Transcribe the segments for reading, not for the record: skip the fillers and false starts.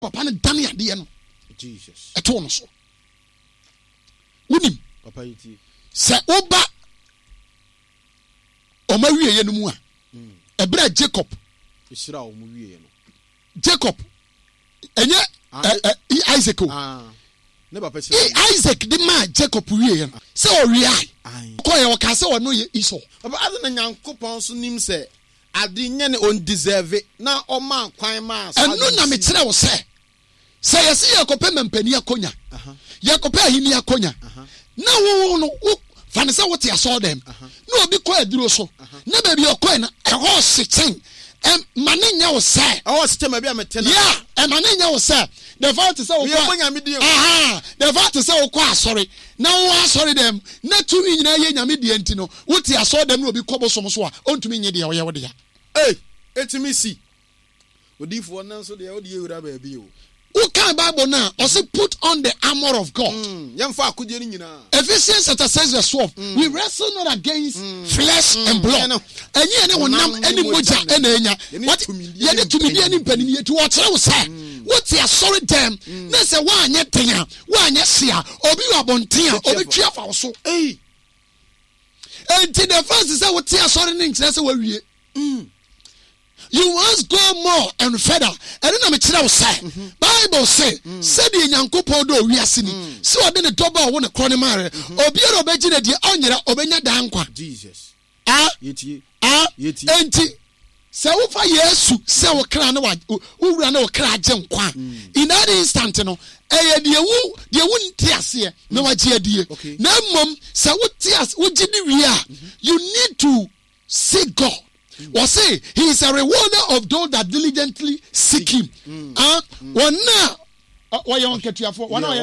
papa no dane ade no Jesus eto no so wonim papa yiti se oba o ma wiye no mu a ebra Jacob isira o mu wiye no Jacob enye Isaac ne papa Isaac di ma Jacob wiye no se o wiai ko ye o ka se o no ye Esau papa adena Nyankopon so nim se ade nye ne on deserve na o ma kwan ma enu na me kire wo se yesi Yakob mempani akonya Yakob ahini akonya na wo no fane se wote aso dem na obi ko aduro so na ba bi okoi na eho sechen mane nya wo se eho sechen ma bi amete na yeah mane nya wo se the fact say wo the fact say wo ko asori na wo asori dem na tumi nyina ye nyame die enti no wote aso dem na obi ko bosom so a ontumi nye de wo de ya etimi si odifo nan so de wo de yura ba bi o. Who can Bible now? Also put on the armor of God. Ephesians chapter 6 verse 12. We wrestle not against flesh and blood. And ye no nam any moja enya. What ye need to be any penny to watch I say. What you sorry them? Na say one ye tenya, one ye sia, obi abontia, obi twa fa so. And the first is say what you sorry ning say we you must go more and further. And then I'm say Bible say said the Nyankopon do wiase ni. So ade ne doba wo ne krone mare. Obi ero beji ne die onyera obenya dankwa. Jesus. Yeti. Enti se wo fa Yesu se wo kra na wo wura na wo kra agye nkwa. In that instant no die wu ntiase na wagye adie. Na mmom se wo tias wo gidi wi a you need to seek God. Or say he is a rewarder of those that diligently seek him. One now, why you want to get for one?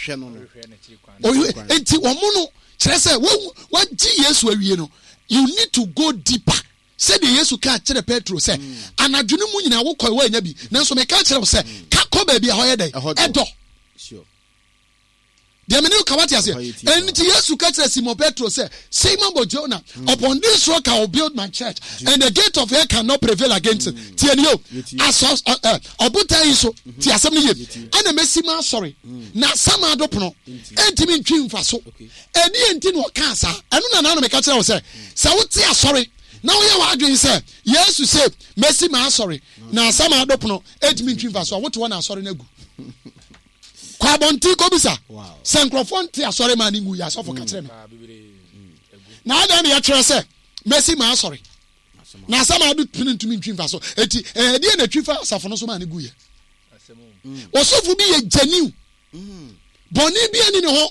Enti omono say what Jesus we no. You need to go deeper. Say the Jesus ka kire Petro say anadwunu mu nyina wo koi wa nya bi. Nanso me ka kire say ka ko ba bi a hoye dey. Edo. Sure. The menu kawati ase. And Jesus ka kire Simon Petro say Simon Bojona upon this rock I will build my church and the gate of hell cannot prevail against it. Tienio asos obuta iso ti asem ne ye. Ana mesima sorry. Na sama adopono. Entimi ntwi mfaso. Eni enti no ka asa. Eno na na me ka kire wo say wote asori na wo ye wa adwen say Jesus say mesima sorry. Na sama adopono entimi ntwi mfaso. Wote wo na asori na gu. Kwabonti ko bisa sankrofon ti asore ma ni ngu ya sofo ka kire me na ada me ya kire se mesi ma asore na sama adu tunintumi ntwimfa so eti die na twifa asafo no so ma ni gu ye osofo bi ye janiu boni bi ani ne ho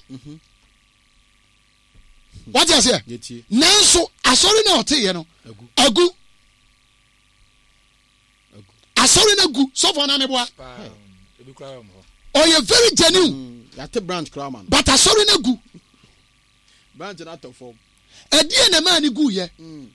what you say nanso asore na ote ye no agu asore na gu sofo na ne boa oh, you're very genuine. That's a branch, Crowman. But I saw in a goo. Branch and out of form. A dear man, goo, yeah.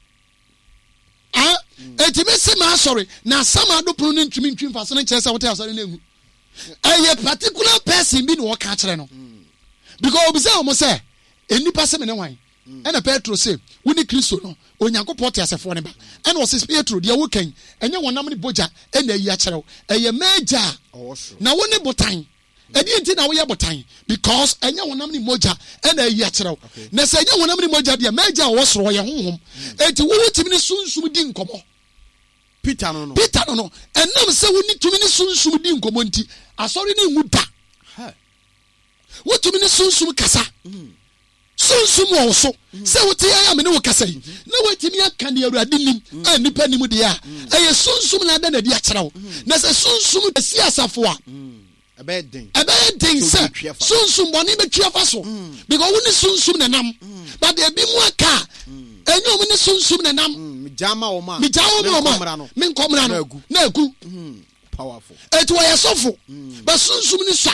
Sorry. Now, some are pruning to me for some chess out of a particular person being walk at Reno. Because I almost say, any person in a wine. And a Petro say, we need Christo, or Yanko Porter as a phone. And was his Petro, the working, and you want many boja, and a yachero, a major. Now, one about time. I didn't know we have time because I know one many moja and a yachero. Now, say, you want many moja, the major was royal home. And to what soon didn't come. Peter no. And now say we need 2 minutes soon didn't come. I saw in Muta. What 2 minutes soon kasa? Soon also. Say what I am in no kasa. No way to me can the radin and the penny with the air. I soon than the yachero. Now say soon the siasafua. A bad thing, sir. Soon bonnie be cheerful. Because when soon the nam, but there be more car. And no when soon the nam. Jama or ma, men comrano, no good. Powerful. It was a sofa, but soon is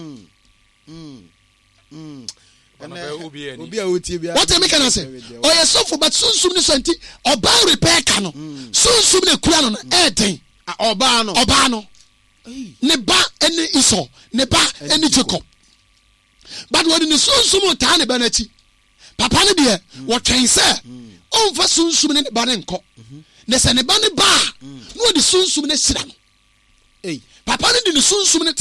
what I make an answer. Or a sofa, but soon is empty. Or bar repair canon. Soon a crown, anything. Obano. Neba any Esau, Neba any Jacob. But when the soon tiny banati, Papa dear, what can you say? Oh, for soon in the bananco. There's an ebony bar. No, the soon sit down. Papa didn't soon